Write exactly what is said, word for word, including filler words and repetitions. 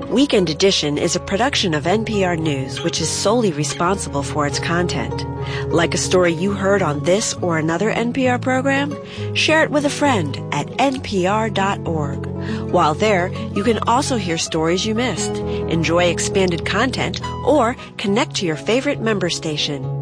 Weekend Edition is a production of N P R News, which is solely responsible for its content. Like a story you heard on this or another N P R program? Share it with a friend at N P R dot org. While there, you can also hear stories you missed, enjoy expanded content, or connect to your favorite member station.